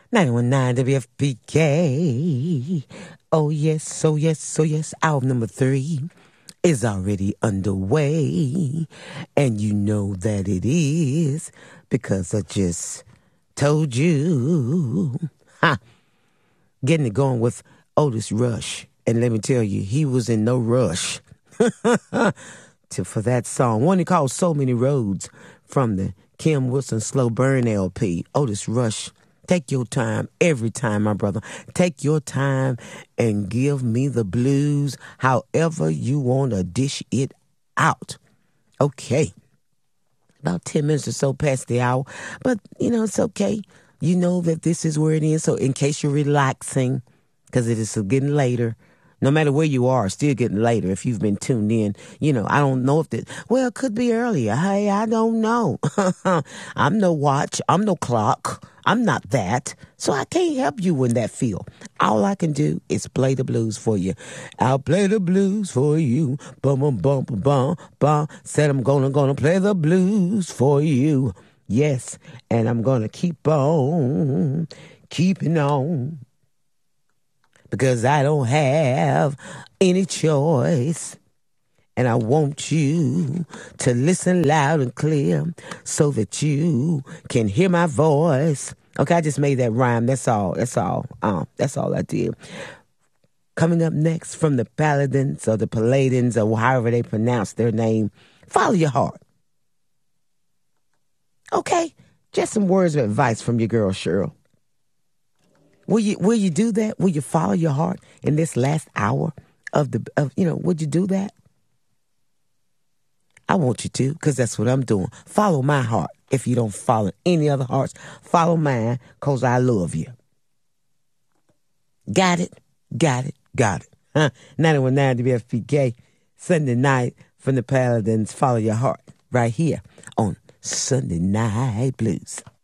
91.9 WFPK. Oh yes, oh yes, oh yes. Album number 3 is already underway. And you know that it is because I just told you. Ha! Getting it going with Otis Rush. And let me tell you, he was in no rush for that song. One he called So Many Roads from the Kim Wilson Slow Burn LP. Otis Rush. Take your time every time, my brother. Take your time and give me the blues however you want to dish it out. Okay. About 10 minutes or so past the hour. But, it's okay. You know that this is where it is. So in case you're relaxing, because it is getting later, no matter where you are, still getting later if you've been tuned in. I don't know if it could be earlier. Hey, I don't know. I'm no watch. I'm no clock. I'm not that. So I can't help you in that field. All I can do is play the blues for you. I'll play the blues for you. Bum, bum, bum, bum, bum, bum. Said I'm gonna play the blues for you. Yes, and I'm gonna keep on keeping on. Because I don't have any choice. And I want you to listen loud and clear so that you can hear my voice. Okay, I just made that rhyme. That's all. That's all I did. Coming up next from the Paladins or the Paladins or however they pronounce their name, Follow Your Heart. Okay, just some words of advice from your girl, Cheryl. Will you do that? Will you follow your heart in this last hour would you do that? I want you to, because that's what I'm doing. Follow my heart. If you don't follow any other hearts, follow mine, because I love you. Got it? Got it. Got it. 91.9 WFPK, Sunday night from the Paladins. Follow your heart right here on Sunday Night Blues.